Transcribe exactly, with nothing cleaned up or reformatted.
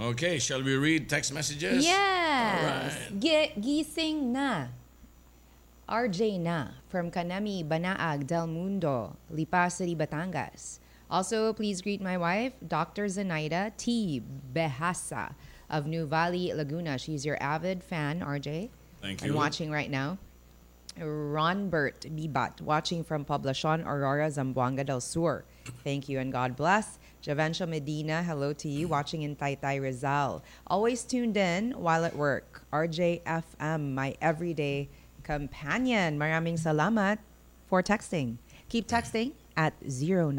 Okay, shall we read text messages? Yes. Alright. Gi- gising na. R J na from Kanami, Banaag, Del Mundo, Lipa City, Batangas. Also, please greet my wife, Doctor Zenaida T. Behasa of New Valley, Laguna. She's your avid fan, R J. Thank And you. watching right now. Ronbert Bibat, watching from Poblacion, Aurora, Zamboanga del Sur. Thank you and God bless. Javencio Medina, hello to you, watching in Taytay, Rizal. Always tuned in while at work. R J F M, my everyday companion. Maraming salamat for texting. Keep texting at zero